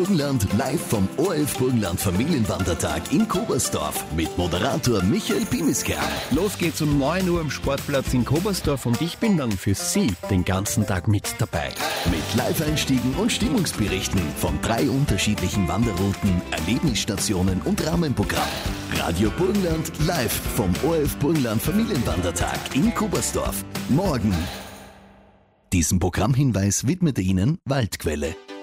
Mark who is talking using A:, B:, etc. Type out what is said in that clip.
A: Burgenland live vom ORF Burgenland Familienwandertag in Kobersdorf mit Moderator Michael Pimisker.
B: Los geht's um 9 Uhr am Sportplatz in Kobersdorf und ich bin dann für Sie den ganzen Tag mit dabei.
A: Mit Live-Einstiegen und Stimmungsberichten von 3 unterschiedlichen Wanderrouten, Erlebnisstationen und Rahmenprogramm. Radio Burgenland live vom ORF Burgenland Familienwandertag in Kobersdorf. Morgen. Diesen Programmhinweis widmete Ihnen Waldquelle.